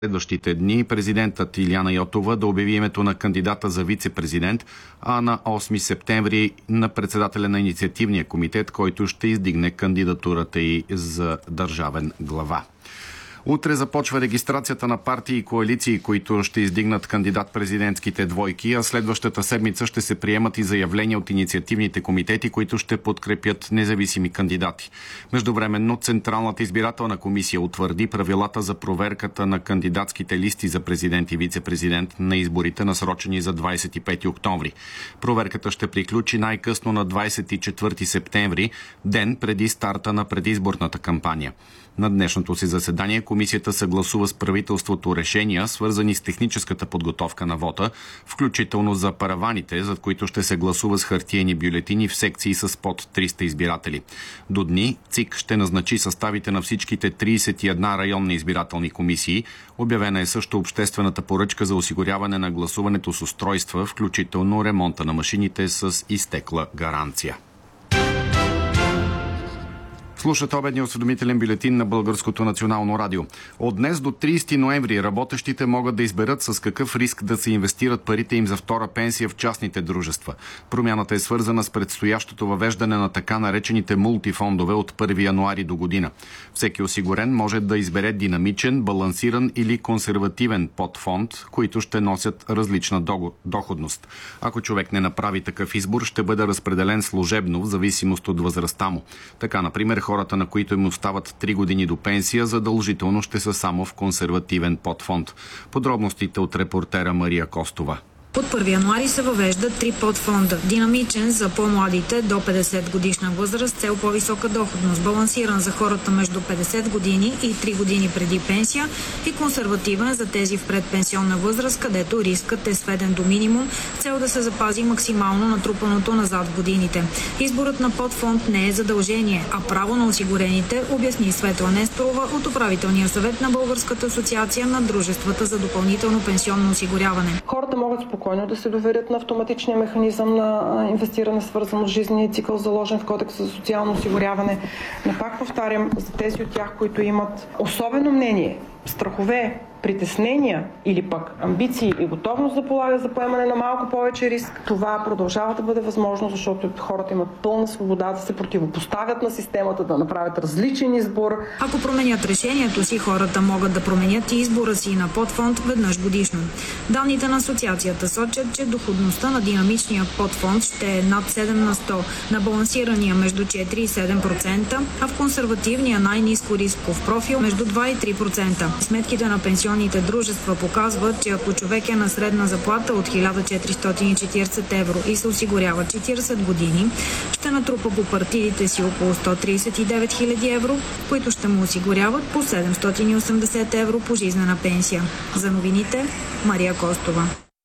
Следващите дни президентът Илияна Йотова да обяви името на кандидата за вице-президент, а на 8 септември на председателя на инициативния комитет, който ще издигне кандидатурата й за държавен глава. Утре започва регистрацията на партии и коалиции, които ще издигнат кандидат-президентските двойки, а следващата седмица ще се приемат и заявления от инициативните комитети, които ще подкрепят независими кандидати. Междувременно Централната избирателна комисия утвърди правилата за проверката на кандидатските листи за президент и вице-президент на изборите, насрочени за 25 октомври. Проверката ще приключи най-късно на 24 септември, ден преди старта на предизборната кампания. На днешното си заседание комисията съгласува с правителството решения, свързани с техническата подготовка на вота, включително за параваните, за които ще се гласува с хартиени бюлетини в секции с под 300 избиратели. До дни ЦИК ще назначи съставите на всичките 31 районни избирателни комисии. Обявена е също обществената поръчка за осигуряване на гласуването с устройства, включително ремонта на машините с изтекла гаранция. Слушат обедния осведомителен бюлетин на Българското национално радио. От днес до 30 ноември работещите могат да изберат с какъв риск да се инвестират парите им за втора пенсия в частните дружества. Промяната е свързана с предстоящото въвеждане на така наречените мултифондове от 1 януари до година. Всеки осигурен може да избере динамичен, балансиран или консервативен подфонд, които ще носят различна доходност. Ако човек не направи такъв избор, ще бъде разпределен служебно в зависимост от възрастта му. Така, например, хората, на които им остават 3 години до пенсия, задължително ще са само в консервативен подфонд. Подробностите от репортера Мария Костова. От 1 януари се въвеждат 3 подфонда. Динамичен за по-младите до 50 годишна възраст, цел по-висока доходност. Балансиран за хората между 50 години и 3 години преди пенсия и консервативен за тези в предпенсионна възраст, където рискът е сведен до минимум, цел да се запази максимално натрупаното назад в годините. Изборът на подфонд не е задължение, а право на осигурените, обясни Светла Несторова от управителния съвет на Българската асоциация на дружествата за допълнително пенсионно осигуряване. Хората могат спокойно да се доверят на автоматичния механизъм на инвестиране, свързано с жизнения цикъл, заложен в Кодекса за социално осигуряване. Но пак повтарям, за тези от тях, които имат особено мнение, страхове, притеснения или пък амбиции и готовност за поемане на малко повече риск, това продължава да бъде възможно, защото хората имат пълна свобода да се противопоставят на системата, да направят различен избор. Ако променят решението си, хората могат да променят и избора си на подфонд веднъж годишно. Данните на асоциацията сочат, че доходността на динамичния подфонд ще е над 7 на 100, на балансирания между 4 и 7%, а в консервативния най-ниско рисков профил между 2 и 3%. Сметките на пенсионните дружества показват, че ако човек е на средна заплата от 1440 евро и се осигурява 40 години, ще натрупа по партидите си около 139 000 евро, които ще му осигуряват по 780 евро пожизнена пенсия. За новините, Мария Костова.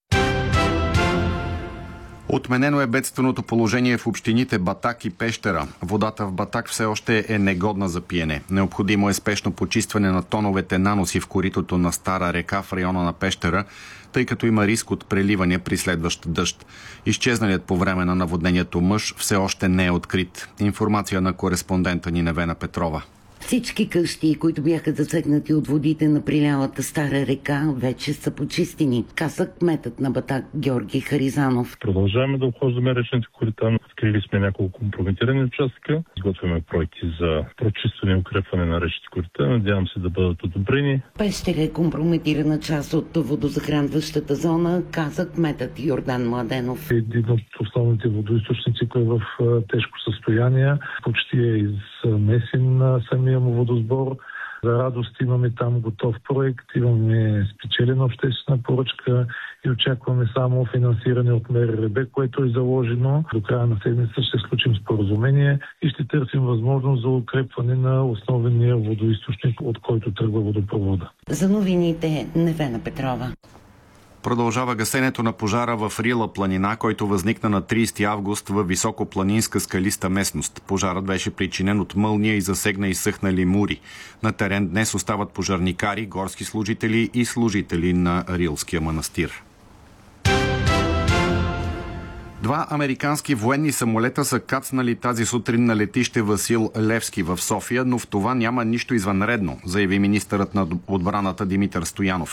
Отменено е бедственото положение в общините Батак и Пещера. Водата в Батак все още е негодна за пиене. Необходимо е спешно почистване на тоновете наноси в коритото на Стара река в района на Пещера, тъй като има риск от преливане при следващ дъжд. Изчезналият по време на наводнението мъж все още не е открит. Информация на кореспондента ни Невена Петрова. Всички къщи, които бяха засегнати от водите на прилялата Стара река, вече са почистени, каза кметът на Батак Георги Харизанов. Продължаваме да обхождаме речните корита. Открили сме няколко компрометирани участъка. Изготвяме проекти за прочистване и укрепване на речните корита. Надявам се да бъдат одобрени. Пещера е компрометирана част от водозахранващата зона, каза кметът Йордан Младенов. Един от основните водоизточници е в тежко състояние. Почти е измесен на самия му водосбор. За радост имаме там готов проект, имаме спечелена обществена поръчка и очакваме само финансиране от МРРБ, което е заложено. До края на седмица ще сключим споразумение и ще търсим възможност за укрепване на основния водоизточник, от който тръгва водопровода. За новините, Невена Петрова. Продължава гасенето на пожара в Рила планина, който възникна на 30 август в високопланинска скалиста местност. Пожарът беше причинен от мълния и засегна изсъхнали мури. На терен днес остават пожарникари, горски служители и служители на Рилския манастир. 2 американски военни самолета са кацнали тази сутрин на летище Васил Левски в София, но в това няма нищо извънредно, заяви министърът на отбраната Димитър Стоянов.